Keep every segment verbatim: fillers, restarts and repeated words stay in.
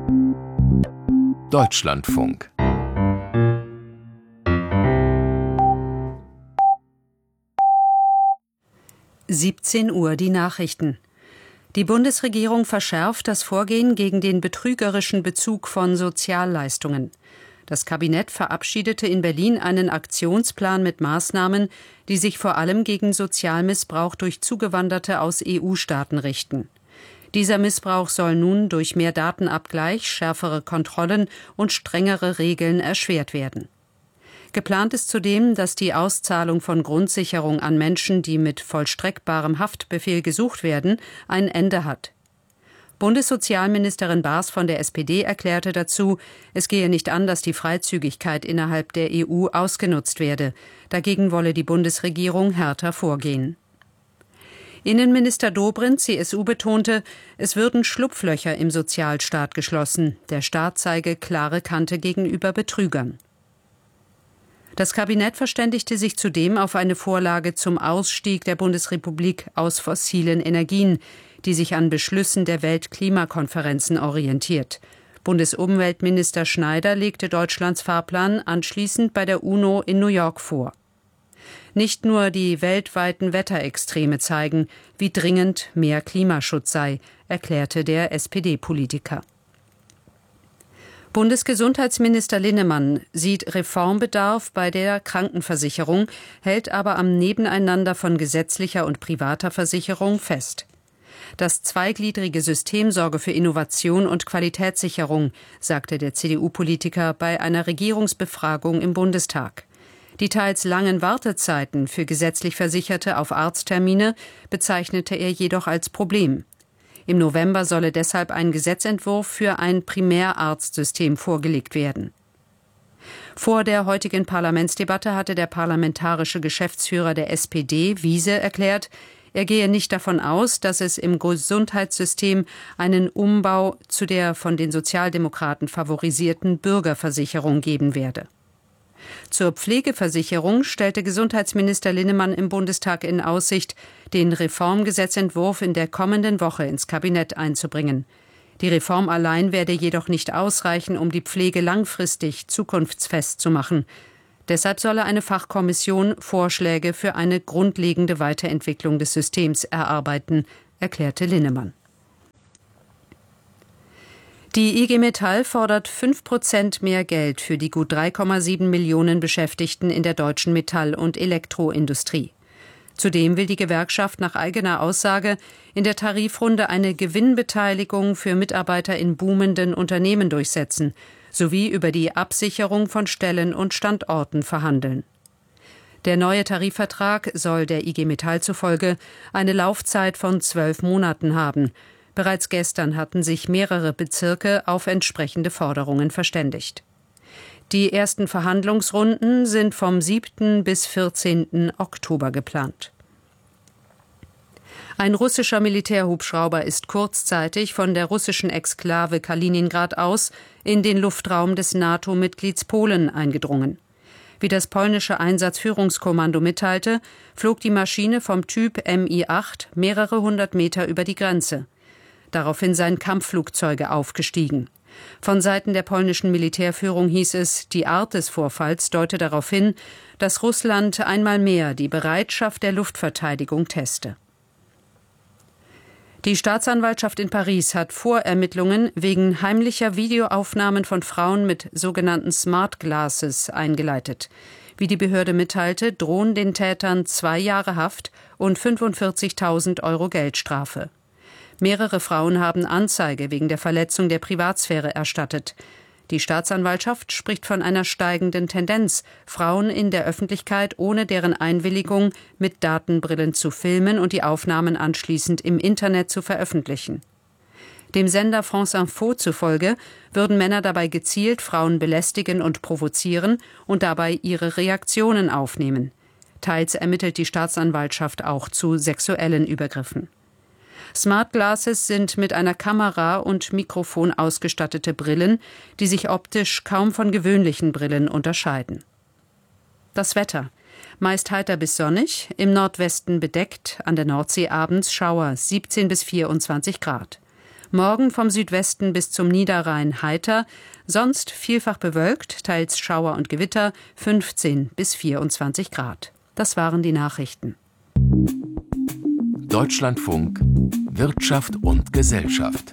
Deutschlandfunk. siebzehn Uhr die Nachrichten. Die Bundesregierung verschärft das Vorgehen gegen den betrügerischen Bezug von Sozialleistungen. Das Kabinett verabschiedete in Berlin einen Aktionsplan mit Maßnahmen, die sich vor allem gegen Sozialmissbrauch durch Zugewanderte aus E U-Staaten richten. Dieser Missbrauch soll nun durch mehr Datenabgleich, schärfere Kontrollen und strengere Regeln erschwert werden. Geplant ist zudem, dass die Auszahlung von Grundsicherung an Menschen, die mit vollstreckbarem Haftbefehl gesucht werden, ein Ende hat. Bundessozialministerin Baas von der S P D erklärte dazu, es gehe nicht an, dass die Freizügigkeit innerhalb der E U ausgenutzt werde. Dagegen wolle die Bundesregierung härter vorgehen. Innenminister Dobrindt, C S U, betonte, es würden Schlupflöcher im Sozialstaat geschlossen. Der Staat zeige klare Kante gegenüber Betrügern. Das Kabinett verständigte sich zudem auf eine Vorlage zum Ausstieg der Bundesrepublik aus fossilen Energien, die sich an Beschlüssen der Weltklimakonferenzen orientiert. Bundesumweltminister Schneider legte Deutschlands Fahrplan anschließend bei der UNO in New York vor. Nicht nur die weltweiten Wetterextreme zeigen, wie dringend mehr Klimaschutz sei, erklärte der S P D-Politiker. Bundesgesundheitsminister Linnemann sieht Reformbedarf bei der Krankenversicherung, hält aber am Nebeneinander von gesetzlicher und privater Versicherung fest. Das zweigliedrige System sorge für Innovation und Qualitätssicherung, sagte der C D U-Politiker bei einer Regierungsbefragung im Bundestag. Die teils langen Wartezeiten für gesetzlich Versicherte auf Arzttermine bezeichnete er jedoch als Problem. Im November solle deshalb ein Gesetzentwurf für ein Primärarztsystem vorgelegt werden. Vor der heutigen Parlamentsdebatte hatte der parlamentarische Geschäftsführer der S P D, Wiese, erklärt, er gehe nicht davon aus, dass es im Gesundheitssystem einen Umbau zu der von den Sozialdemokraten favorisierten Bürgerversicherung geben werde. Zur Pflegeversicherung stellte Gesundheitsminister Linnemann im Bundestag in Aussicht, den Reformgesetzentwurf in der kommenden Woche ins Kabinett einzubringen. Die Reform allein werde jedoch nicht ausreichen, um die Pflege langfristig zukunftsfest zu machen. Deshalb solle eine Fachkommission Vorschläge für eine grundlegende Weiterentwicklung des Systems erarbeiten, erklärte Linnemann. Die I G Metall fordert fünf Prozent mehr Geld für die gut drei Komma sieben Millionen Beschäftigten in der deutschen Metall- und Elektroindustrie. Zudem will die Gewerkschaft nach eigener Aussage in der Tarifrunde eine Gewinnbeteiligung für Mitarbeiter in boomenden Unternehmen durchsetzen, sowie über die Absicherung von Stellen und Standorten verhandeln. Der neue Tarifvertrag soll der I G Metall zufolge eine Laufzeit von zwölf Monaten haben. Bereits gestern hatten sich mehrere Bezirke auf entsprechende Forderungen verständigt. Die ersten Verhandlungsrunden sind vom siebten bis vierzehnten Oktober geplant. Ein russischer Militärhubschrauber ist kurzzeitig von der russischen Exklave Kaliningrad aus in den Luftraum des NATO-Mitglieds Polen eingedrungen. Wie das polnische Einsatzführungskommando mitteilte, flog die Maschine vom Typ M I acht mehrere hundert Meter über die Grenze. Daraufhin seien Kampfflugzeuge aufgestiegen. Von Seiten der polnischen Militärführung hieß es, die Art des Vorfalls deute darauf hin, dass Russland einmal mehr die Bereitschaft der Luftverteidigung teste. Die Staatsanwaltschaft in Paris hat Vorermittlungen wegen heimlicher Videoaufnahmen von Frauen mit sogenannten Smart Glasses eingeleitet. Wie die Behörde mitteilte, drohen den Tätern zwei Jahre Haft und fünfundvierzigtausend Euro Geldstrafe. Mehrere Frauen haben Anzeige wegen der Verletzung der Privatsphäre erstattet. Die Staatsanwaltschaft spricht von einer steigenden Tendenz, Frauen in der Öffentlichkeit ohne deren Einwilligung mit Datenbrillen zu filmen und die Aufnahmen anschließend im Internet zu veröffentlichen. Dem Sender France Info zufolge würden Männer dabei gezielt Frauen belästigen und provozieren und dabei ihre Reaktionen aufnehmen. Teils ermittelt die Staatsanwaltschaft auch zu sexuellen Übergriffen. Smart Glasses sind mit einer Kamera und Mikrofon ausgestattete Brillen, die sich optisch kaum von gewöhnlichen Brillen unterscheiden. Das Wetter. Meist heiter bis sonnig, im Nordwesten bedeckt, an der Nordsee abends Schauer, siebzehn bis vierundzwanzig Grad. Morgen vom Südwesten bis zum Niederrhein heiter, sonst vielfach bewölkt, teils Schauer und Gewitter, fünfzehn bis vierundzwanzig Grad. Das waren die Nachrichten. Deutschlandfunk Wirtschaft und Gesellschaft.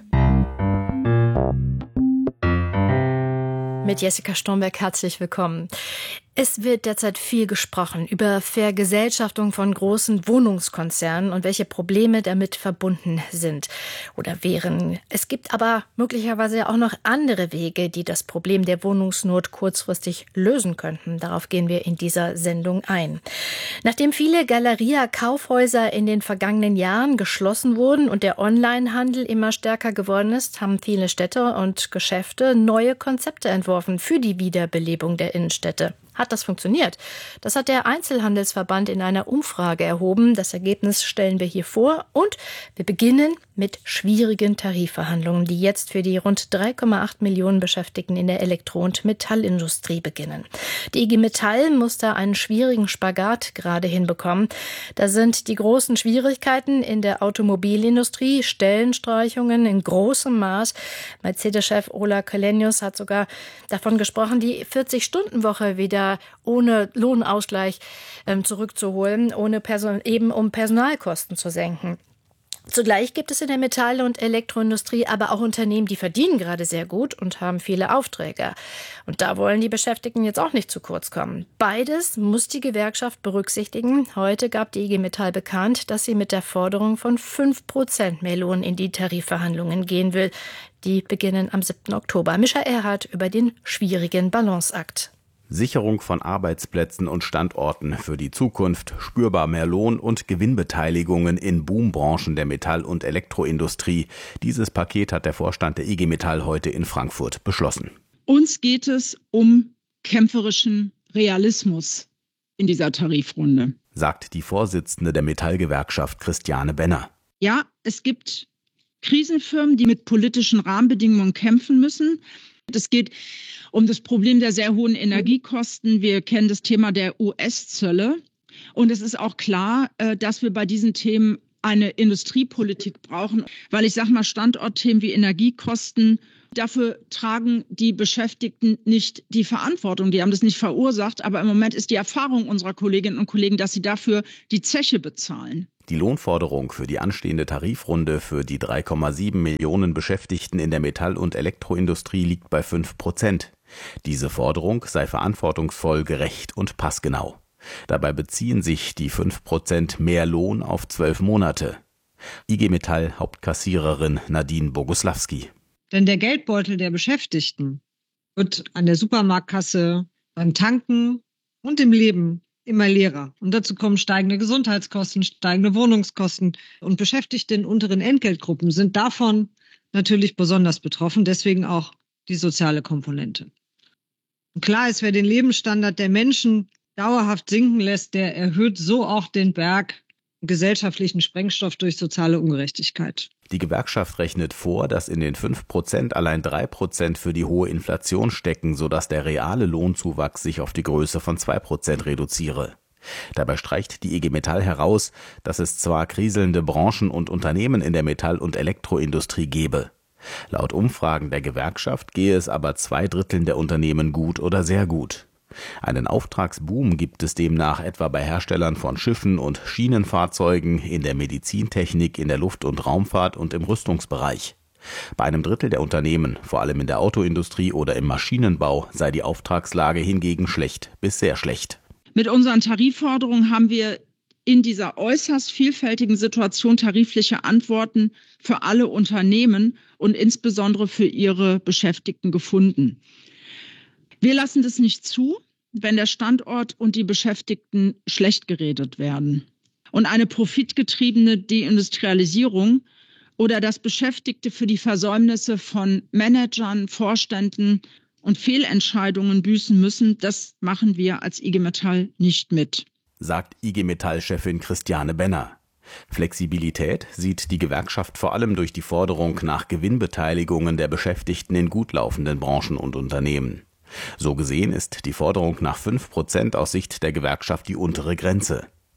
Mit Jessica Stromberg herzlich willkommen. Es wird derzeit viel gesprochen über Vergesellschaftung von großen Wohnungskonzernen und welche Probleme damit verbunden sind oder wären. Es gibt aber möglicherweise auch noch andere Wege, die das Problem der Wohnungsnot kurzfristig lösen könnten. Darauf gehen wir in dieser Sendung ein. Nachdem viele Galeria-Kaufhäuser in den vergangenen Jahren geschlossen wurden und der Onlinehandel immer stärker geworden ist, haben viele Städte und Geschäfte neue Konzepte entworfen für die Wiederbelebung der Innenstädte. Hat das funktioniert? Das hat der Einzelhandelsverband in einer Umfrage erhoben. Das Ergebnis stellen wir hier vor. Und wir beginnen mit schwierigen Tarifverhandlungen, die jetzt für die rund drei Komma acht Millionen Beschäftigten in der Elektro- und Metallindustrie beginnen. Die I G Metall muss da einen schwierigen Spagat gerade hinbekommen. Da sind die großen Schwierigkeiten in der Automobilindustrie, Stellenstreichungen in großem Maß. Mercedes-Chef Ola Källenius hat sogar davon gesprochen, die vierzig-Stunden-Woche wieder ohne Lohnausgleich ähm, zurückzuholen, ohne Person, eben um Personalkosten zu senken. Zugleich gibt es in der Metall- und Elektroindustrie aber auch Unternehmen, die verdienen gerade sehr gut und haben viele Aufträge. Und da wollen die Beschäftigten jetzt auch nicht zu kurz kommen. Beides muss die Gewerkschaft berücksichtigen. Heute gab die I G Metall bekannt, dass sie mit der Forderung von fünf Prozent mehr Lohn in die Tarifverhandlungen gehen will. Die beginnen am siebten Oktober. Mischa Erhardt über den schwierigen Balanceakt. Sicherung von Arbeitsplätzen und Standorten für die Zukunft, spürbar mehr Lohn und Gewinnbeteiligungen in Boombranchen der Metall- und Elektroindustrie. Dieses Paket hat der Vorstand der I G Metall heute in Frankfurt beschlossen. Uns geht es um kämpferischen Realismus in dieser Tarifrunde, sagt die Vorsitzende der Metallgewerkschaft Christiane Benner. Ja, es gibt Krisenfirmen, die mit politischen Rahmenbedingungen kämpfen müssen. Es geht um das Problem der sehr hohen Energiekosten. Wir kennen das Thema der U S-Zölle. Und es ist auch klar, dass wir bei diesen Themen eine Industriepolitik brauchen. Weil ich sage mal, Standortthemen wie Energiekosten, dafür tragen die Beschäftigten nicht die Verantwortung. Die haben das nicht verursacht. Aber im Moment ist die Erfahrung unserer Kolleginnen und Kollegen, dass sie dafür die Zeche bezahlen. Die Lohnforderung für die anstehende Tarifrunde für die drei Komma sieben Millionen Beschäftigten in der Metall- und Elektroindustrie liegt bei fünf Prozent. Diese Forderung sei verantwortungsvoll, gerecht und passgenau. Dabei beziehen sich die fünf Prozent mehr Lohn auf zwölf Monate. I G Metall Hauptkassiererin Nadine Boguslawski. Denn der Geldbeutel der Beschäftigten wird an der Supermarktkasse, beim Tanken und im Leben immer leerer. Und dazu kommen steigende Gesundheitskosten, steigende Wohnungskosten. Und Beschäftigte in unteren Entgeltgruppen sind davon natürlich besonders betroffen, deswegen auch die soziale Komponente. Und klar ist, wer den Lebensstandard der Menschen dauerhaft sinken lässt, der erhöht so auch den Berg gesellschaftlichen Sprengstoff durch soziale Ungerechtigkeit. Die Gewerkschaft rechnet vor, dass in den fünf Prozent allein drei Prozent für die hohe Inflation stecken, sodass der reale Lohnzuwachs sich auf die Größe von zwei Prozent reduziere. Dabei streicht die I G Metall heraus, dass es zwar kriselnde Branchen und Unternehmen in der Metall- und Elektroindustrie gebe. Laut Umfragen der Gewerkschaft gehe es aber zwei Dritteln der Unternehmen gut oder sehr gut. Einen Auftragsboom gibt es demnach etwa bei Herstellern von Schiffen und Schienenfahrzeugen, in der Medizintechnik, in der Luft- und Raumfahrt und im Rüstungsbereich. Bei einem Drittel der Unternehmen, vor allem in der Autoindustrie oder im Maschinenbau, sei die Auftragslage hingegen schlecht bis sehr schlecht. Mit unseren Tarifforderungen haben wir in dieser äußerst vielfältigen Situation tarifliche Antworten für alle Unternehmen und insbesondere für ihre Beschäftigten gefunden. Wir lassen das nicht zu, wenn der Standort und die Beschäftigten schlecht geredet werden. Und eine profitgetriebene Deindustrialisierung oder dass Beschäftigte für die Versäumnisse von Managern, Vorständen und Fehlentscheidungen büßen müssen, das machen wir als I G Metall nicht mit, sagt I G Metall-Chefin Christiane Benner. Flexibilität sieht die Gewerkschaft vor allem durch die Forderung nach Gewinnbeteiligungen der Beschäftigten in gut laufenden Branchen und Unternehmen. So gesehen ist die Forderung nach fünf Prozent aus Sicht der Gewerkschaft die untere Grenze.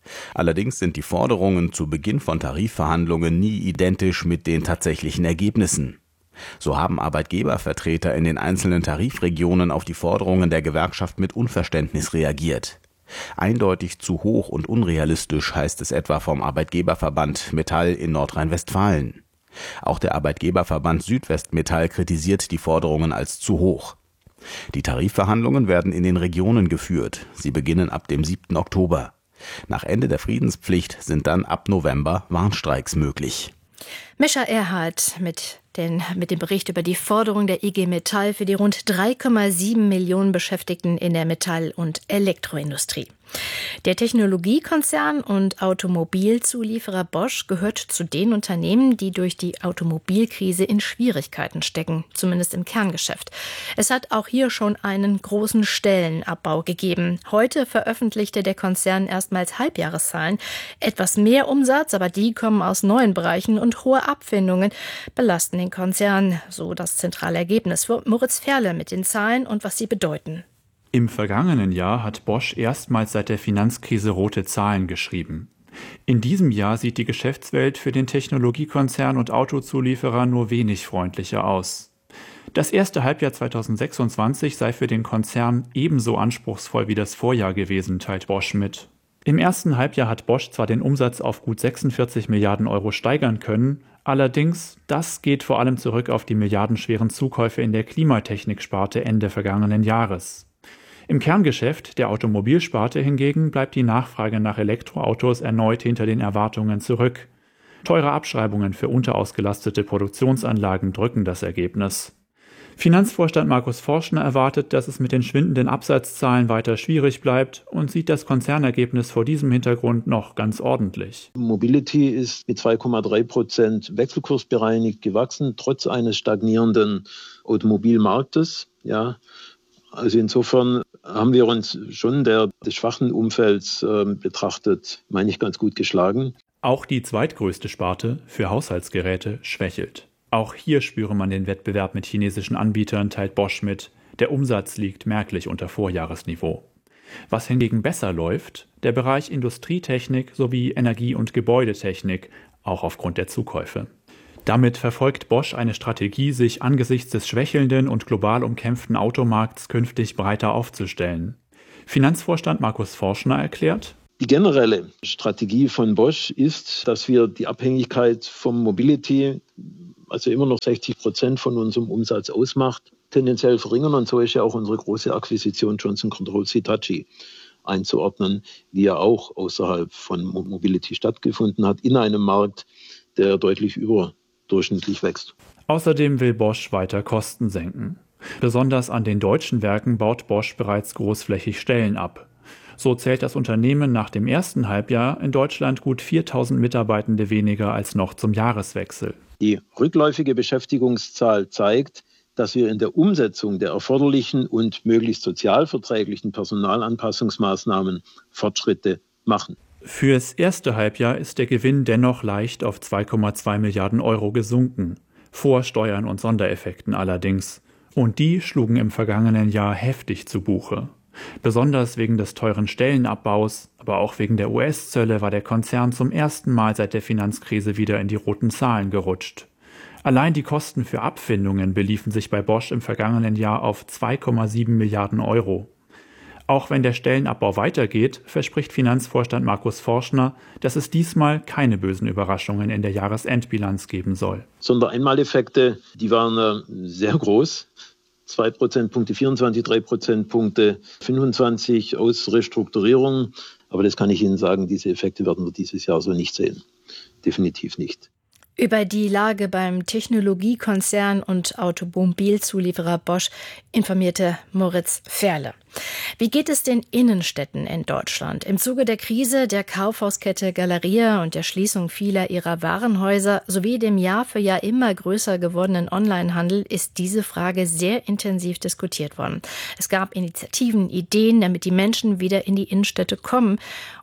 Allerdings sind die Forderungen zu Beginn von Tarifverhandlungen nie identisch mit den tatsächlichen Ergebnissen. So haben Arbeitgebervertreter in den einzelnen Tarifregionen auf die Forderungen der Gewerkschaft mit Unverständnis reagiert. Eindeutig zu hoch und unrealistisch, heißt es etwa vom Arbeitgeberverband Metall in Nordrhein-Westfalen. Auch der Arbeitgeberverband Südwestmetall kritisiert die Forderungen als zu hoch. Die Tarifverhandlungen werden in den Regionen geführt. Sie beginnen ab dem siebten Oktober. Nach Ende der Friedenspflicht sind dann ab November Warnstreiks möglich. Mischa Erhardt mit, den, mit dem Bericht über die Forderung der I G Metall für die rund drei Komma sieben Millionen Beschäftigten in der Metall- und Elektroindustrie. Der Technologiekonzern und Automobilzulieferer Bosch gehört zu den Unternehmen, die durch die Automobilkrise in Schwierigkeiten stecken, zumindest im Kerngeschäft. Es hat auch hier schon einen großen Stellenabbau gegeben. Heute veröffentlichte der Konzern erstmals Halbjahreszahlen. Etwas mehr Umsatz, aber die kommen aus neuen Bereichen und hohe Abfindungen belasten den Konzern, so das zentrale Ergebnis. Moritz Ferle mit den Zahlen und was sie bedeuten. Im vergangenen Jahr hat Bosch erstmals seit der Finanzkrise rote Zahlen geschrieben. In diesem Jahr sieht die Geschäftswelt für den Technologiekonzern und Autozulieferer nur wenig freundlicher aus. Das erste Halbjahr zweitausendsechsundzwanzig sei für den Konzern ebenso anspruchsvoll wie das Vorjahr gewesen, teilt Bosch mit. Im ersten Halbjahr hat Bosch zwar den Umsatz auf gut sechsundvierzig Milliarden Euro steigern können, allerdings, das geht vor allem zurück auf die milliardenschweren Zukäufe in der Klimatechniksparte Ende vergangenen Jahres. Im Kerngeschäft der Automobilsparte hingegen bleibt die Nachfrage nach Elektroautos erneut hinter den Erwartungen zurück. Teure Abschreibungen für unterausgelastete Produktionsanlagen drücken das Ergebnis. Finanzvorstand Markus Forschner erwartet, dass es mit den schwindenden Absatzzahlen weiter schwierig bleibt und sieht das Konzernergebnis vor diesem Hintergrund noch ganz ordentlich. Mobility ist mit zwei Komma drei Prozent wechselkursbereinigt gewachsen, trotz eines stagnierenden Automobilmarktes. Ja, also insofern haben wir uns schon der, des schwachen Umfelds äh, betrachtet, meine ich, ganz gut geschlagen. Auch die zweitgrößte Sparte für Haushaltsgeräte schwächelt. Auch hier spüre man den Wettbewerb mit chinesischen Anbietern, teilt Bosch mit. Der Umsatz liegt merklich unter Vorjahresniveau. Was hingegen besser läuft, der Bereich Industrietechnik sowie Energie- und Gebäudetechnik, auch aufgrund der Zukäufe. Damit verfolgt Bosch eine Strategie, sich angesichts des schwächelnden und global umkämpften Automarkts künftig breiter aufzustellen. Finanzvorstand Markus Forschner erklärt: Die generelle Strategie von Bosch ist, dass wir die Abhängigkeit vom Mobility, also immer noch sechzig Prozent von unserem Umsatz ausmacht, tendenziell verringern. Und so ist ja auch unsere große Akquisition Johnson Controls Hitachi einzuordnen, die ja auch außerhalb von Mobility stattgefunden hat, in einem Markt, der deutlich überdurchschnittlich wächst. Außerdem will Bosch weiter Kosten senken. Besonders an den deutschen Werken baut Bosch bereits großflächig Stellen ab. So zählt das Unternehmen nach dem ersten Halbjahr in Deutschland gut viertausend Mitarbeitende weniger als noch zum Jahreswechsel. Die rückläufige Beschäftigungszahl zeigt, dass wir in der Umsetzung der erforderlichen und möglichst sozialverträglichen Personalanpassungsmaßnahmen Fortschritte machen. Fürs erste Halbjahr ist der Gewinn dennoch leicht auf zwei Komma zwei Milliarden Euro gesunken, vor Steuern und Sondereffekten allerdings. Und die schlugen im vergangenen Jahr heftig zu Buche. Besonders wegen des teuren Stellenabbaus, aber auch wegen der U S-Zölle war der Konzern zum ersten Mal seit der Finanzkrise wieder in die roten Zahlen gerutscht. Allein die Kosten für Abfindungen beliefen sich bei Bosch im vergangenen Jahr auf zwei Komma sieben Milliarden Euro. Auch wenn der Stellenabbau weitergeht, verspricht Finanzvorstand Markus Forschner, dass es diesmal keine bösen Überraschungen in der Jahresendbilanz geben soll. Sondereinmaleffekte, die waren sehr groß. zwei Prozentpunkte vierundzwanzig, drei Prozentpunkte fünfundzwanzig aus Restrukturierung. Aber das kann ich Ihnen sagen, diese Effekte werden wir dieses Jahr so nicht sehen. Definitiv nicht. Über die Lage beim Technologiekonzern und Automobilzulieferer Bosch informierte Moritz Ferle. Wie geht es den Innenstädten in Deutschland? Im Zuge der Krise der Kaufhauskette Galeria und der Schließung vieler ihrer Warenhäuser sowie dem Jahr für Jahr immer größer gewordenen Onlinehandel ist diese Frage sehr intensiv diskutiert worden. Es gab Initiativen, Ideen, damit die Menschen wieder in die Innenstädte kommen.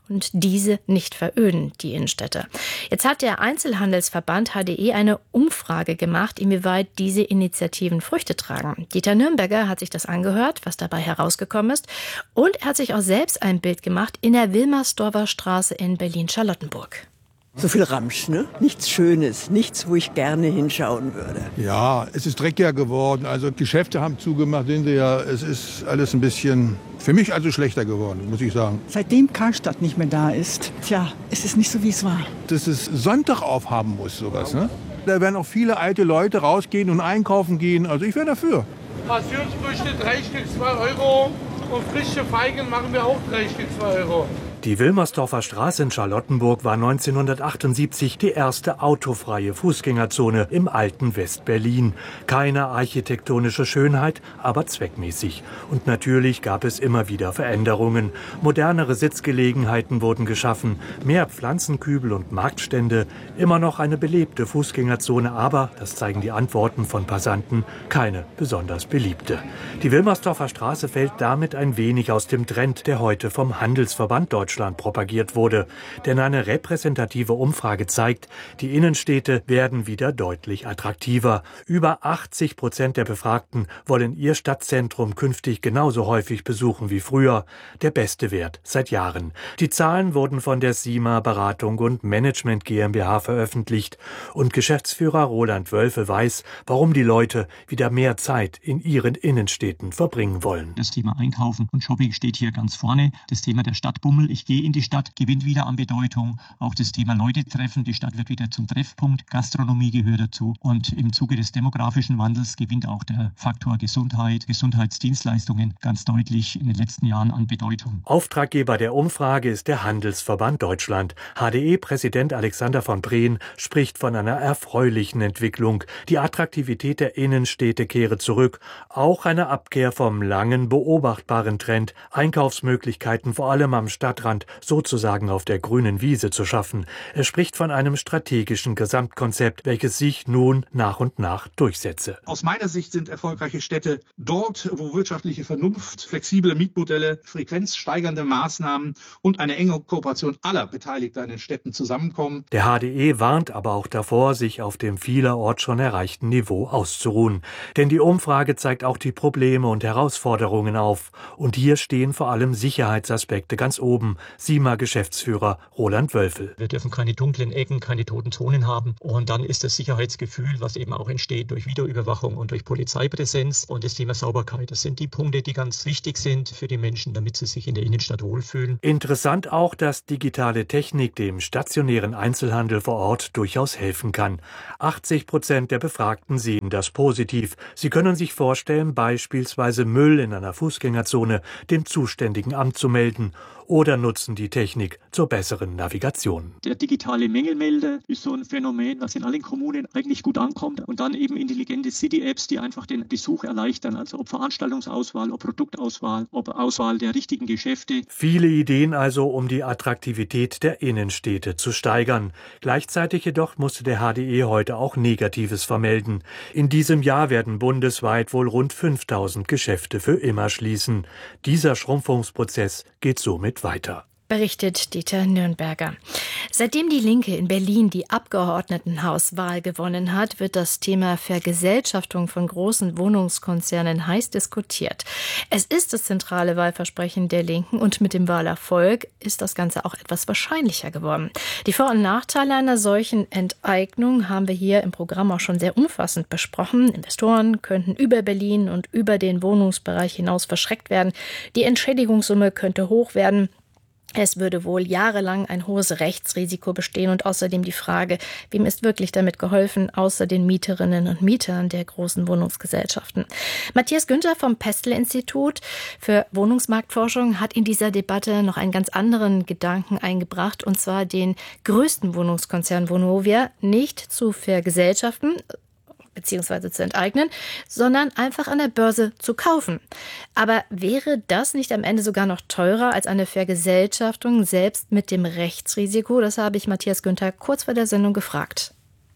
und diese nicht veröden, die Innenstädte. Jetzt hat der Einzelhandelsverband H D E eine Umfrage gemacht, inwieweit diese Initiativen Früchte tragen. Dieter Nürnberger hat sich das angehört, was dabei herausgekommen ist, und er hat sich auch selbst ein Bild gemacht in der Wilmersdorfer Straße in Berlin-Charlottenburg. So viel Ramsch, ne? Nichts Schönes, nichts, wo ich gerne hinschauen würde. Ja, es ist dreckiger geworden. Also Geschäfte haben zugemacht, sehen Sie ja. Es ist alles ein bisschen, für mich also schlechter geworden, muss ich sagen. Seitdem Karstadt nicht mehr da ist, tja, es ist nicht so, wie es war. Dass es Sonntag aufhaben muss, sowas, ne? Da werden auch viele alte Leute rausgehen und einkaufen gehen. Also ich wäre dafür. Passionsfrüchte, drei Stück, zwei Euro. Und frische Feigen machen wir auch drei Stück, zwei Euro. Die Wilmersdorfer Straße in Charlottenburg war neunzehnhundertachtundsiebzig die erste autofreie Fußgängerzone im alten West-Berlin. Keine architektonische Schönheit, aber zweckmäßig. Und natürlich gab es immer wieder Veränderungen. Modernere Sitzgelegenheiten wurden geschaffen, mehr Pflanzenkübel und Marktstände, immer noch eine belebte Fußgängerzone, aber, das zeigen die Antworten von Passanten, keine besonders beliebte. Die Wilmersdorfer Straße fällt damit ein wenig aus dem Trend, der heute vom Handelsverband Deutschland propagiert wurde. Denn eine repräsentative Umfrage zeigt, die Innenstädte werden wieder deutlich attraktiver. Über achtzig Prozent der Befragten wollen ihr Stadtzentrum künftig genauso häufig besuchen wie früher. Der beste Wert seit Jahren. Die Zahlen wurden von der SIMA Beratung und Management GmbH veröffentlicht. Und Geschäftsführer Roland Wölfe weiß, warum die Leute wieder mehr Zeit in ihren Innenstädten verbringen wollen. Das Thema Einkaufen und Shopping steht hier ganz vorne. Das Thema der Stadtbummel. Ich gehe in die Stadt, gewinnt wieder an Bedeutung. Auch das Thema Leute treffen. Die Stadt wird wieder zum Treffpunkt. Gastronomie gehört dazu. Und im Zuge des demografischen Wandels gewinnt auch der Faktor Gesundheit, Gesundheitsdienstleistungen ganz deutlich in den letzten Jahren an Bedeutung. Auftraggeber der Umfrage ist der Handelsverband Deutschland. H D E-Präsident Alexander von Prehn spricht von einer erfreulichen Entwicklung. Die Attraktivität der Innenstädte kehre zurück. Auch eine Abkehr vom langen beobachtbaren Trend, Einkaufsmöglichkeiten vor allem am Stadtrand, sozusagen auf der grünen Wiese zu schaffen. Er spricht von einem strategischen Gesamtkonzept, welches sich nun nach und nach durchsetze. Aus meiner Sicht sind erfolgreiche Städte dort, wo wirtschaftliche Vernunft, flexible Mietmodelle, frequenzsteigernde Maßnahmen und eine enge Kooperation aller Beteiligter in den Städten zusammenkommen. Der H D E warnt aber auch davor, sich auf dem vielerorts schon erreichten Niveau auszuruhen. Denn die Umfrage zeigt auch die Probleme und Herausforderungen auf. Und hier stehen vor allem Sicherheitsaspekte ganz oben. SIMA-Geschäftsführer Roland Wölfel. Wir dürfen keine dunklen Ecken, keine toten Zonen haben. Und dann ist das Sicherheitsgefühl, was eben auch entsteht durch Videoüberwachung und durch Polizeipräsenz und das Thema Sauberkeit. Das sind die Punkte, die ganz wichtig sind für die Menschen, damit sie sich in der Innenstadt wohlfühlen. Interessant auch, dass digitale Technik dem stationären Einzelhandel vor Ort durchaus helfen kann. achtzig Prozent der Befragten sehen das positiv. Sie können sich vorstellen, beispielsweise Müll in einer Fußgängerzone dem zuständigen Amt zu melden oder nutzen die Technik zur besseren Navigation. Der digitale Mängelmelder ist so ein Phänomen, was in allen Kommunen eigentlich gut ankommt. Und dann eben intelligente City-Apps, die einfach den Besuch erleichtern. Also ob Veranstaltungsauswahl, ob Produktauswahl, ob Auswahl der richtigen Geschäfte. Viele Ideen also, um die Attraktivität der Innenstädte zu steigern. Gleichzeitig jedoch musste der H D E heute auch Negatives vermelden. In diesem Jahr werden bundesweit wohl rund fünftausend Geschäfte für immer schließen. Dieser Schrumpfungsprozess geht somit weiter. Berichtet Dieter Nürnberger. Seitdem die Linke in Berlin die Abgeordnetenhauswahl gewonnen hat, wird das Thema Vergesellschaftung von großen Wohnungskonzernen heiß diskutiert. Es ist das zentrale Wahlversprechen der Linken und mit dem Wahlerfolg ist das Ganze auch etwas wahrscheinlicher geworden. Die Vor- und Nachteile einer solchen Enteignung haben wir hier im Programm auch schon sehr umfassend besprochen. Investoren könnten über Berlin und über den Wohnungsbereich hinaus verschreckt werden. Die Entschädigungssumme könnte hoch werden. Es würde wohl jahrelang ein hohes Rechtsrisiko bestehen und außerdem die Frage, wem ist wirklich damit geholfen, außer den Mieterinnen und Mietern der großen Wohnungsgesellschaften. Matthias Günther vom Pestel-Institut für Wohnungsmarktforschung hat in dieser Debatte noch einen ganz anderen Gedanken eingebracht, und zwar den größten Wohnungskonzern Vonovia nicht zu vergesellschaften, beziehungsweise zu enteignen, sondern einfach an der Börse zu kaufen. Aber wäre das nicht am Ende sogar noch teurer als eine Vergesellschaftung, selbst mit dem Rechtsrisiko? Das habe ich Matthias Günther kurz vor der Sendung gefragt.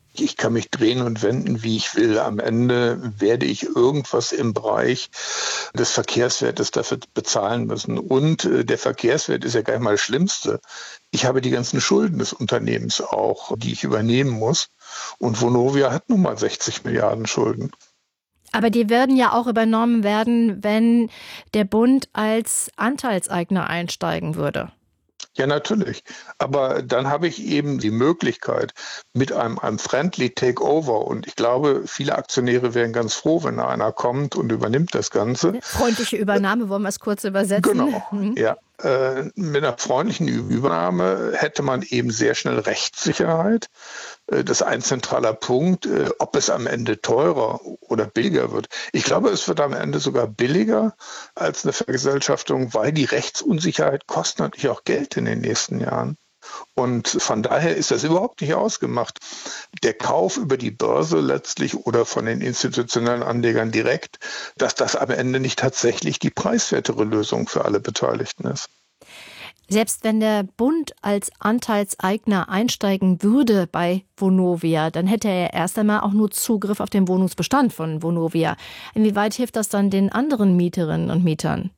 Ich kann mich drehen und wenden, wie ich will. Am Ende werde ich irgendwas im Bereich des Verkehrswertes dafür bezahlen müssen. Und äh, der Verkehrswert ist ja gar nicht mal das Schlimmste. Ich habe die ganzen Schulden des Unternehmens auch, die ich übernehmen muss. Und Vonovia hat nun mal sechzig Milliarden Schulden. Aber die werden ja auch übernommen werden, wenn der Bund als Anteilseigner einsteigen würde. Ja, natürlich. Aber dann habe ich eben die Möglichkeit mit einem, einem Friendly Takeover, und ich glaube, viele Aktionäre wären ganz froh, wenn da einer kommt und übernimmt das Ganze. Freundliche Übernahme, wollen wir es kurz übersetzen? Genau, mhm. ja. Äh, mit einer freundlichen Übernahme hätte man eben sehr schnell Rechtssicherheit. Äh, das ist ein zentraler Punkt, äh, ob es am Ende teurer oder billiger wird. Ich glaube, es wird am Ende sogar billiger als eine Vergesellschaftung, weil die Rechtsunsicherheit kostet natürlich auch Geld in den nächsten Jahren. Und von daher ist das überhaupt nicht ausgemacht. Der Kauf über die Börse letztlich oder von den institutionellen Anlegern direkt, dass das am Ende nicht tatsächlich die preiswertere Lösung für alle Beteiligten ist. Selbst wenn der Bund als Anteilseigner einsteigen würde bei Vonovia, dann hätte er erst einmal auch nur Zugriff auf den Wohnungsbestand von Vonovia. Inwieweit hilft das dann den anderen Mieterinnen und Mietern?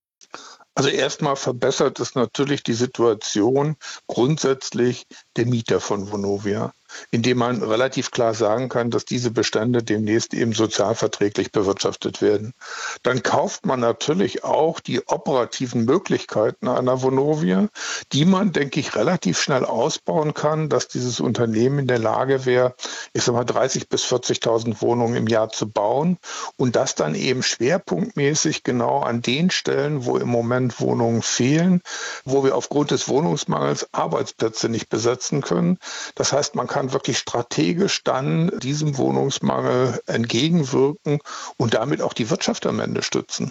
Also erstmal verbessert es natürlich die Situation grundsätzlich der Mieter von Vonovia, indem man relativ klar sagen kann, dass diese Bestände demnächst eben sozialverträglich bewirtschaftet werden. Dann kauft man natürlich auch die operativen Möglichkeiten einer Vonovia, die man, denke ich, relativ schnell ausbauen kann, dass dieses Unternehmen in der Lage wäre, ich sag mal, dreißigtausend bis vierzigtausend Wohnungen im Jahr zu bauen und das dann eben schwerpunktmäßig genau an den Stellen, wo im Moment Wohnungen fehlen, wo wir aufgrund des Wohnungsmangels Arbeitsplätze nicht besetzen können. Das heißt, man kann wirklich strategisch dann diesem Wohnungsmangel entgegenwirken und damit auch die Wirtschaft am Ende stützen.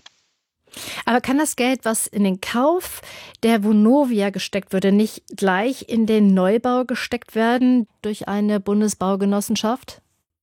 Aber kann das Geld, was in den Kauf der Vonovia gesteckt würde, nicht gleich in den Neubau gesteckt werden durch eine Bundesbaugenossenschaft?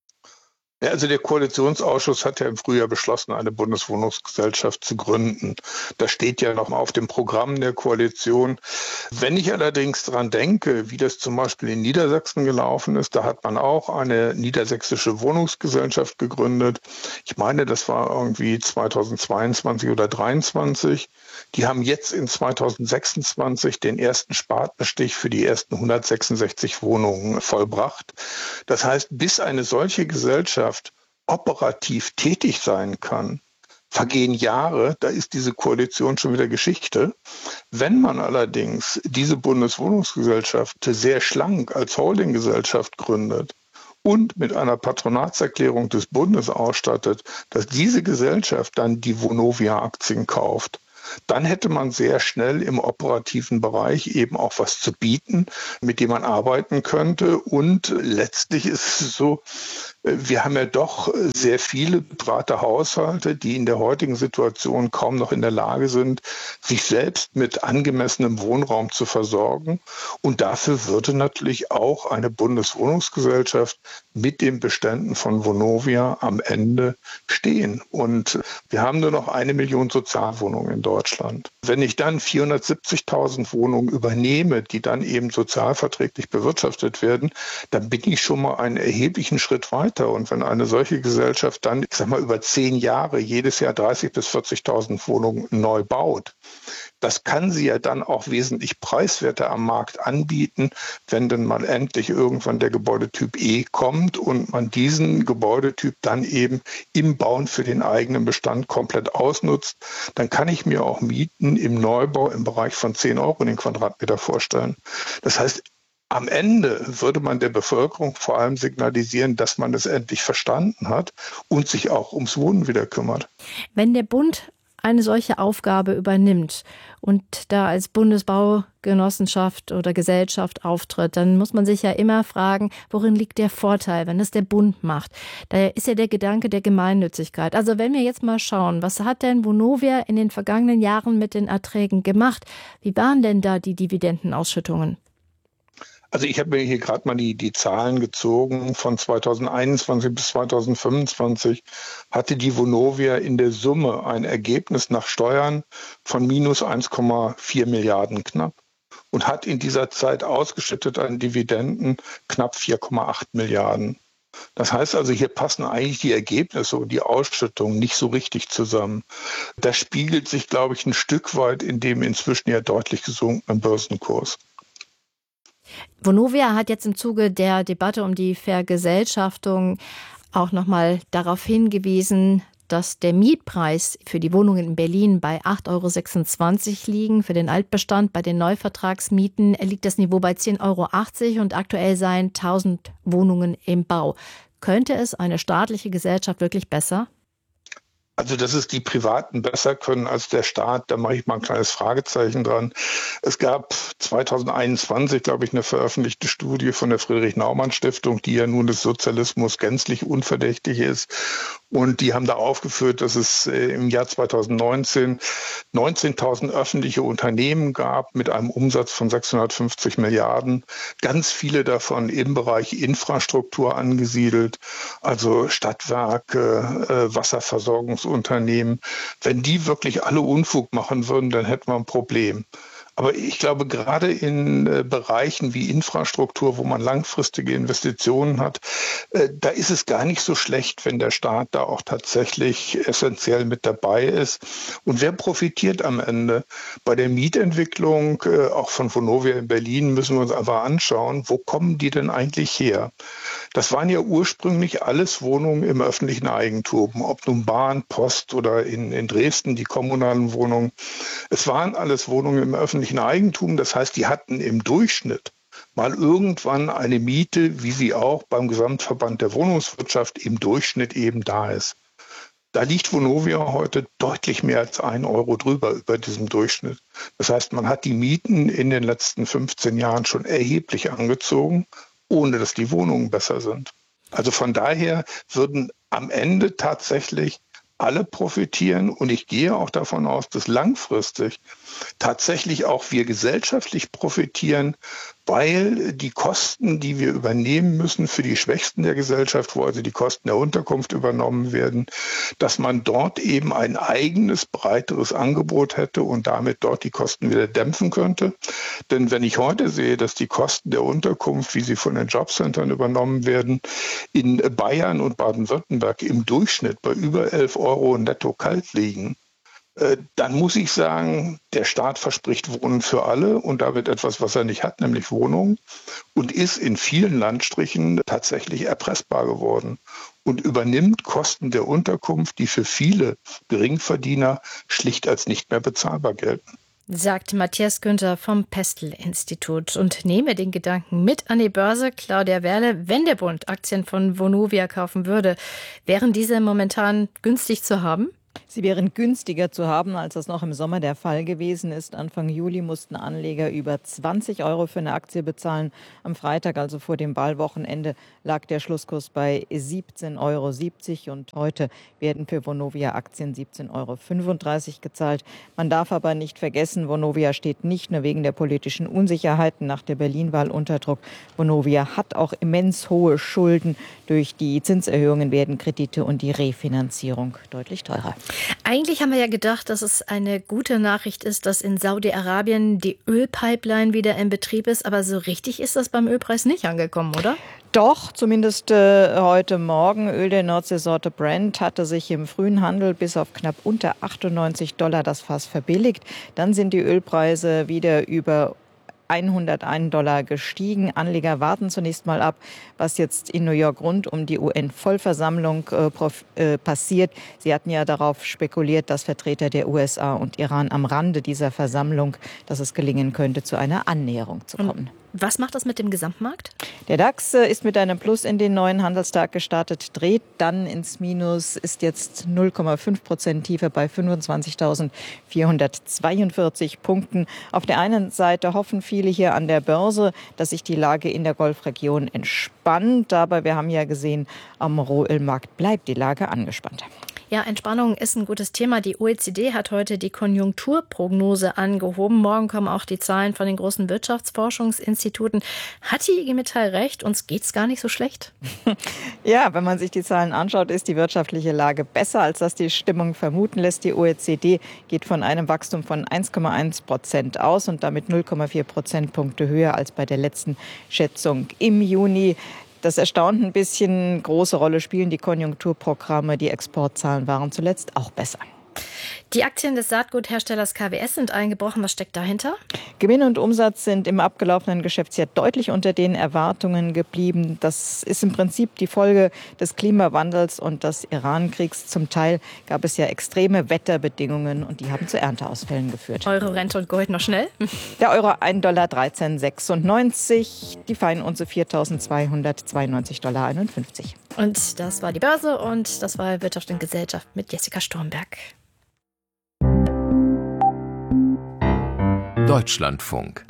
Ja, also der Koalitionsausschuss hat ja im Frühjahr beschlossen, eine Bundeswohnungsgesellschaft zu gründen. Das steht ja noch auf dem Programm der Koalition. Wenn ich allerdings daran denke, wie das zum Beispiel in Niedersachsen gelaufen ist, da hat man auch eine niedersächsische Wohnungsgesellschaft gegründet. Ich meine, das war irgendwie zweitausendzweiundzwanzig oder dreiundzwanzig. Die haben jetzt in zweitausendsechsundzwanzig den ersten Spatenstich für die ersten hundertsechsundsechzig Wohnungen vollbracht. Das heißt, bis eine solche Gesellschaft operativ tätig sein kann, vergehen Jahre, da ist diese Koalition schon wieder Geschichte. Wenn man allerdings diese Bundeswohnungsgesellschaft sehr schlank als Holdinggesellschaft gründet und mit einer Patronatserklärung des Bundes ausstattet, dass diese Gesellschaft dann die Vonovia-Aktien kauft, dann hätte man sehr schnell im operativen Bereich eben auch was zu bieten, mit dem man arbeiten könnte. Und letztlich ist es so, wir haben ja doch sehr viele betraute Haushalte, die in der heutigen Situation kaum noch in der Lage sind, sich selbst mit angemessenem Wohnraum zu versorgen. Und dafür würde natürlich auch eine Bundeswohnungsgesellschaft mit den Beständen von Vonovia am Ende stehen. Und wir haben nur noch eine Million Sozialwohnungen in Deutschland. Wenn ich dann vierhundertsiebzigtausend Wohnungen übernehme, die dann eben sozialverträglich bewirtschaftet werden, dann bin ich schon mal einen erheblichen Schritt weiter. Und wenn eine solche Gesellschaft dann, ich sag mal, über zehn Jahre jedes Jahr dreißigtausend bis vierzigtausend Wohnungen neu baut, das kann sie ja dann auch wesentlich preiswerter am Markt anbieten, wenn dann mal endlich irgendwann der Gebäudetyp E kommt und man diesen Gebäudetyp dann eben im Bauen für den eigenen Bestand komplett ausnutzt. Dann kann ich mir auch Mieten im Neubau im Bereich von zehn Euro den Quadratmeter vorstellen. Das heißt, am Ende würde man der Bevölkerung vor allem signalisieren, dass man es endlich verstanden hat und sich auch ums Wohnen wieder kümmert. Wenn der Bund eine solche Aufgabe übernimmt und da als Bundesbaugenossenschaft oder Gesellschaft auftritt, dann muss man sich ja immer fragen, worin liegt der Vorteil, wenn es der Bund macht. Da ist ja der Gedanke der Gemeinnützigkeit. Also wenn wir jetzt mal schauen, was hat denn Vonovia in den vergangenen Jahren mit den Erträgen gemacht? Wie waren denn da die Dividendenausschüttungen? Also ich habe mir hier gerade mal die, die Zahlen gezogen. Von zweitausendeinundzwanzig bis zweitausendfünfundzwanzig hatte die Vonovia in der Summe ein Ergebnis nach Steuern von minus eins Komma vier Milliarden knapp. und hat in dieser Zeit ausgeschüttet an Dividenden knapp vier Komma acht Milliarden. Das heißt also, hier passen eigentlich die Ergebnisse und die Ausschüttungen nicht so richtig zusammen. Das spiegelt sich, glaube ich, ein Stück weit in dem inzwischen ja deutlich gesunkenen Börsenkurs. Vonovia hat jetzt im Zuge der Debatte um die Vergesellschaftung auch nochmal darauf hingewiesen, dass der Mietpreis für die Wohnungen in Berlin bei acht Euro sechsundzwanzig liegen. Für den Altbestand bei den Neuvertragsmieten liegt das Niveau bei zehn Euro achtzig und aktuell seien tausend Wohnungen im Bau. Könnte es eine staatliche Gesellschaft wirklich besser? Also, dass es die Privaten besser können als der Staat, da mache ich mal ein kleines Fragezeichen dran. Es gab zwanzig einundzwanzig, glaube ich, eine veröffentlichte Studie von der Friedrich-Naumann-Stiftung, die ja nun des Sozialismus gänzlich unverdächtig ist. Und die haben da aufgeführt, dass es im Jahr zweitausendneunzehn neunzehntausend öffentliche Unternehmen gab mit einem Umsatz von sechshundertfünfzig Milliarden. Ganz viele davon im Bereich Infrastruktur angesiedelt, also Stadtwerke, äh, Wasserversorgungsunternehmen. Wenn die wirklich alle Unfug machen würden, dann hätten wir ein Problem. Aber ich glaube, gerade in äh, Bereichen wie Infrastruktur, wo man langfristige Investitionen hat, äh, da ist es gar nicht so schlecht, wenn der Staat da auch tatsächlich essentiell mit dabei ist. Und wer profitiert am Ende? Bei der Mietentwicklung, äh, auch von Vonovia in Berlin, müssen wir uns einfach anschauen, wo kommen die denn eigentlich her? Das waren ja ursprünglich alles Wohnungen im öffentlichen Eigentum, ob nun Bahn, Post oder in, in Dresden die kommunalen Wohnungen. Es waren alles Wohnungen im öffentlichen Eigentum. Das heißt, die hatten im Durchschnitt mal irgendwann eine Miete, wie sie auch beim Gesamtverband der Wohnungswirtschaft im Durchschnitt eben da ist. Da liegt Vonovia heute deutlich mehr als ein Euro drüber über diesem Durchschnitt. Das heißt, man hat die Mieten in den letzten fünfzehn Jahren schon erheblich angezogen, ohne dass die Wohnungen besser sind. Also von daher würden am Ende tatsächlich alle profitieren und ich gehe auch davon aus, dass langfristig tatsächlich auch wir gesellschaftlich profitieren, weil die Kosten, die wir übernehmen müssen für die Schwächsten der Gesellschaft, wo also die Kosten der Unterkunft übernommen werden, dass man dort eben ein eigenes, breiteres Angebot hätte und damit dort die Kosten wieder dämpfen könnte. Denn wenn ich heute sehe, dass die Kosten der Unterkunft, wie sie von den Jobcentern übernommen werden, in Bayern und Baden-Württemberg im Durchschnitt bei über elf Euro netto kalt liegen, dann muss ich sagen, der Staat verspricht Wohnen für alle und damit etwas, was er nicht hat, nämlich Wohnungen, und ist in vielen Landstrichen tatsächlich erpressbar geworden und übernimmt Kosten der Unterkunft, die für viele Geringverdiener schlicht als nicht mehr bezahlbar gelten. Sagt Matthias Günther vom Pestel-Institut. Und nehme den Gedanken mit an die Börse. Claudia Werle, wenn der Bund Aktien von Vonovia kaufen würde, wären diese momentan günstig zu haben? Sie wären günstiger zu haben, als das noch im Sommer der Fall gewesen ist. Anfang Juli mussten Anleger über zwanzig Euro für eine Aktie bezahlen. Am Freitag, also vor dem Wahlwochenende, lag der Schlusskurs bei siebzehn Euro siebzig und heute werden für Vonovia-Aktien siebzehn Euro fünfunddreißig gezahlt. Man darf aber nicht vergessen, Vonovia steht nicht nur wegen der politischen Unsicherheiten nach der Berlin-Wahl unter Druck. Vonovia hat auch immens hohe Schulden. Durch die Zinserhöhungen werden Kredite und die Refinanzierung deutlich teurer. Eigentlich haben wir ja gedacht, dass es eine gute Nachricht ist, dass in Saudi-Arabien die Ölpipeline wieder in Betrieb ist. Aber so richtig ist das beim Ölpreis nicht angekommen, oder? Doch, zumindest äh, heute Morgen. Öl der Nordseesorte Brent hatte sich im frühen Handel bis auf knapp unter achtundneunzig Dollar das Fass verbilligt. Dann sind die Ölpreise wieder über hundertein Dollar gestiegen. Anleger warten zunächst mal ab, was jetzt in New York rund um die U N-Vollversammlung äh, prof, äh, passiert. Sie hatten ja darauf spekuliert, dass Vertreter der U S A und Iran am Rande dieser Versammlung, dass es gelingen könnte, zu einer Annäherung zu kommen. Und was macht das mit dem Gesamtmarkt? Der DAX äh, ist mit einem Plus in den neuen Handelstag gestartet, dreht dann ins Minus, ist jetzt null Komma fünf Prozent tiefer bei fünfundzwanzigtausendvierhundertzweiundvierzig Punkten. Auf der einen Seite hoffen viele hier an der Börse, dass sich die Lage in der Golfregion entspannt. Aber wir haben ja gesehen, am Rohölmarkt bleibt die Lage angespannt. Ja, Entspannung ist ein gutes Thema. Die O E C D hat heute die Konjunkturprognose angehoben. Morgen kommen auch die Zahlen von den großen Wirtschaftsforschungsinstituten. Hat die I G Metall recht? Uns geht's gar nicht so schlecht? Ja, wenn man sich die Zahlen anschaut, ist die wirtschaftliche Lage besser, als das die Stimmung vermuten lässt. Die O E C D geht von einem Wachstum von eins Komma eins Prozent aus und damit null Komma vier Prozentpunkte höher als bei der letzten Schätzung im Juni. Das erstaunt ein bisschen. Große Rolle spielen die Konjunkturprogramme. Die Exportzahlen waren zuletzt auch besser. Die Aktien des Saatgutherstellers K W S sind eingebrochen. Was steckt dahinter? Gewinn und Umsatz sind im abgelaufenen Geschäftsjahr deutlich unter den Erwartungen geblieben. Das ist im Prinzip die Folge des Klimawandels und des Iran-Kriegs. Zum Teil gab es ja extreme Wetterbedingungen und die haben zu Ernteausfällen geführt. Euro, Rente und Gold noch schnell? Der Euro ein Dollar dreizehn Komma sechsundneunzig, die Feinunze viertausendzweihundertzweiundneunzig Komma einundfünfzig. Und das war die Börse und das war Wirtschaft und Gesellschaft mit Jessica Stormberg. Deutschlandfunk.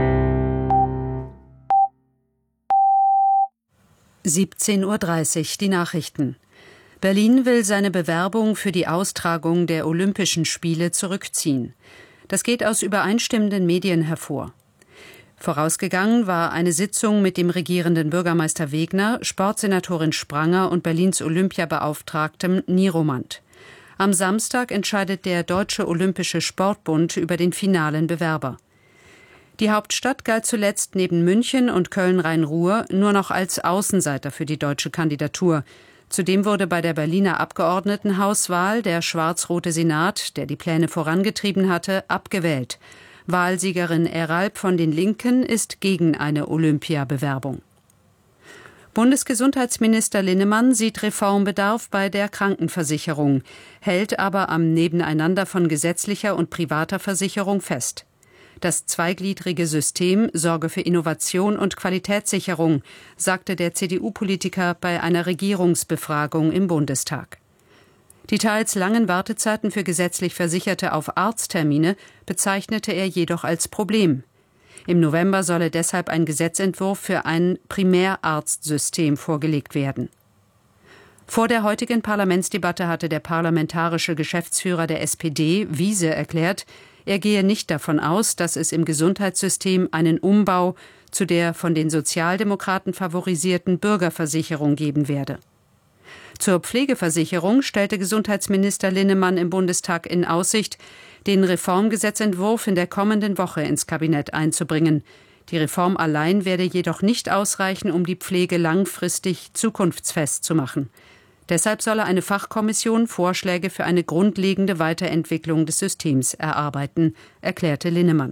siebzehn Uhr dreißig, die Nachrichten. Berlin will seine Bewerbung für die Austragung der Olympischen Spiele zurückziehen. Das geht aus übereinstimmenden Medien hervor. Vorausgegangen war eine Sitzung mit dem regierenden Bürgermeister Wegner, Sportsenatorin Spranger und Berlins Olympiabeauftragtem Nieromant. Am Samstag entscheidet der Deutsche Olympische Sportbund über den finalen Bewerber. Die Hauptstadt galt zuletzt neben München und Köln-Rhein-Ruhr nur noch als Außenseiter für die deutsche Kandidatur. Zudem wurde bei der Berliner Abgeordnetenhauswahl der schwarz-rote Senat, der die Pläne vorangetrieben hatte, abgewählt. Wahlsiegerin Eralp von den Linken ist gegen eine Olympiabewerbung. Bundesgesundheitsminister Linnemann sieht Reformbedarf bei der Krankenversicherung, hält aber am Nebeneinander von gesetzlicher und privater Versicherung fest. Das zweigliedrige System sorge für Innovation und Qualitätssicherung, sagte der C D U-Politiker bei einer Regierungsbefragung im Bundestag. Die teils langen Wartezeiten für gesetzlich Versicherte auf Arzttermine bezeichnete er jedoch als Problem. Im November solle deshalb ein Gesetzentwurf für ein Primärarztsystem vorgelegt werden. Vor der heutigen Parlamentsdebatte hatte der parlamentarische Geschäftsführer der S P D, Wiese, erklärt, er gehe nicht davon aus, dass es im Gesundheitssystem einen Umbau zu der von den Sozialdemokraten favorisierten Bürgerversicherung geben werde. Zur Pflegeversicherung stellte Gesundheitsminister Linnemann im Bundestag in Aussicht, den Reformgesetzentwurf in der kommenden Woche ins Kabinett einzubringen. Die Reform allein werde jedoch nicht ausreichen, um die Pflege langfristig zukunftsfest zu machen. Deshalb solle eine Fachkommission Vorschläge für eine grundlegende Weiterentwicklung des Systems erarbeiten, erklärte Linnemann.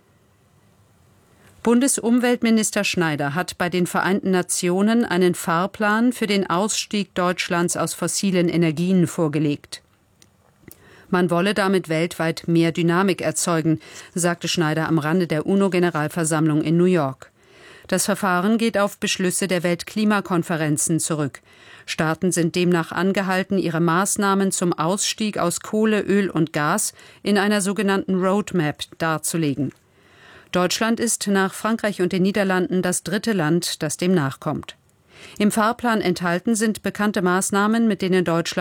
Bundesumweltminister Schneider hat bei den Vereinten Nationen einen Fahrplan für den Ausstieg Deutschlands aus fossilen Energien vorgelegt. Man wolle damit weltweit mehr Dynamik erzeugen, sagte Schneider am Rande der UNO-Generalversammlung in New York. Das Verfahren geht auf Beschlüsse der Weltklimakonferenzen zurück. Staaten sind demnach angehalten, ihre Maßnahmen zum Ausstieg aus Kohle, Öl und Gas in einer sogenannten Roadmap darzulegen. Deutschland ist nach Frankreich und den Niederlanden das dritte Land, das dem nachkommt. Im Fahrplan enthalten sind bekannte Maßnahmen, mit denen Deutschland